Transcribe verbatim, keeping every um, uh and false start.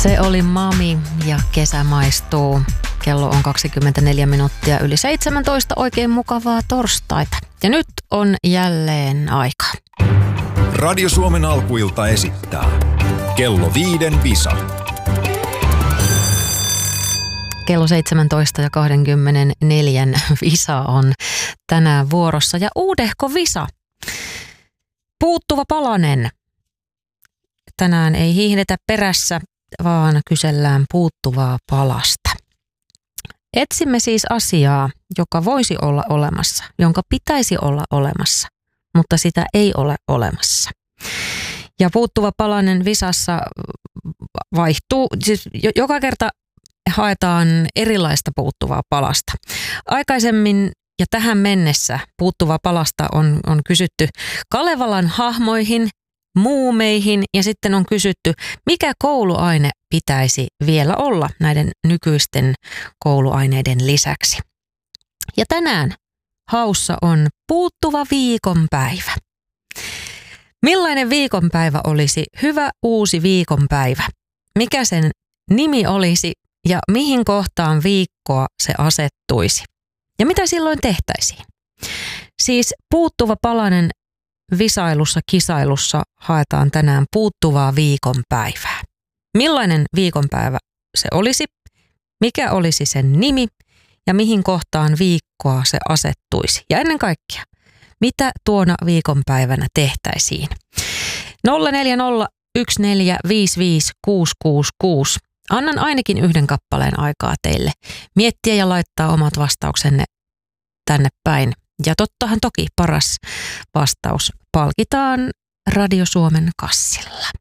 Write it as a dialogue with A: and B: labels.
A: Se oli Mami ja Kesä maistuu. Kello on kaksikymmentäneljä minuuttia yli seitsemäntoista. Oikein mukavaa torstaita. Ja nyt on jälleen aika.
B: Radio Suomen alkuilta esittää Kello viiden visa.
A: Kello seitsemäntoista ja kaksikymmentäneljä visa on tänään vuorossa. Ja uudehko visa. Puuttuva palanen. Tänään ei hiihdetä perässä, vaan kysellään puuttuvaa palasta. Etsimme siis asiaa, joka voisi olla olemassa, jonka pitäisi olla olemassa, mutta sitä ei ole olemassa. Ja puuttuva palanen visassa vaihtuu, siis joka kerta haetaan erilaista puuttuvaa palasta. Aikaisemmin ja tähän mennessä puuttuvaa palasta on, on kysytty Kalevalan hahmoihin, muumeihin ja sitten on kysytty, mikä kouluaine pitäisi vielä olla näiden nykyisten kouluaineiden lisäksi. Ja tänään haussa on puuttuva viikonpäivä. Millainen viikonpäivä olisi hyvä uusi viikonpäivä? Mikä sen nimi olisi ja mihin kohtaan viikkoa se asettuisi? Ja mitä silloin tehtäisiin? Siis puuttuva palanen visailussa, kisailussa haetaan tänään puuttuvaa viikonpäivää. Millainen viikonpäivä se olisi? Mikä olisi sen nimi? Ja mihin kohtaan viikkoa se asettuisi? Ja ennen kaikkea, mitä tuona viikonpäivänä tehtäisiin? nolla neljä nolla yksi neljä viisi viisi kuusi kuusi kuusi. Annan ainakin yhden kappaleen aikaa teille miettiä ja laittaa omat vastauksenne tänne päin. Ja tottahan toki paras vastaus palkitaan Radio Suomen kassilla.